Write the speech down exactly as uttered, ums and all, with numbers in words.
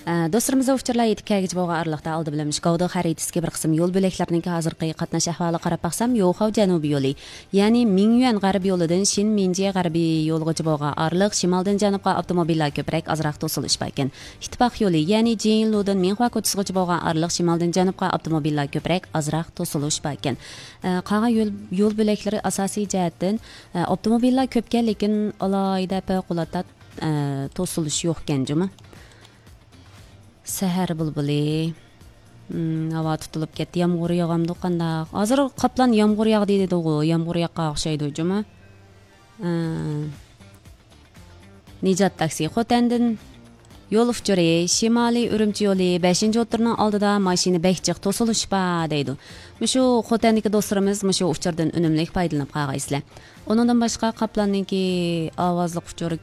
Dostlarımıza uçurlar yetib kelgichi bo'lgan araliqda oldi bilan Mishkovda xaritasiga bir qism yo'l bo'laklarining hozirgi qatnash ahvoli qarab baqsam, Yo'xov janubiy yo'li, ya'ni Mingyuan g'arbiy yo'lidan Shinminji g'arbiy yo'lgacha bo'lgan araliq shimoldan janubga avtomobillar ko'proq azroq to'silish ekan. Ittifoq yo'li, ya'ni Jinludan Minhua ko'chasigacha bo'lgan araliq shimoldan janubga avtomobillar ko'proq azroq to'silish ekan. Qolgan yo'l yo'l bo'laklari asosiy jihatdan avtomobillar ko'pga, lekin alohida favqulodda to'silish yo'q ekan, juma. Səhər bulbuli. Hmm, hava tutulub ketdi. Yağmur yağamdı qandaq. Hazır qaplan yağmur yağdı dedi o. Yağmur yaqa oxşaydı juma. Nijat taksi Xotandan yo'l uchuri Shimoliy Urumchi yo'li beshinchi o'tirning oldida mashina bekchiq to'silish ba deydi. Mushu Xotandagi do'stlarimiz mushu uchurdan unumli foydalanib qolgaysizlar. Onundan boshqa Qaplanninki ovozli uchuri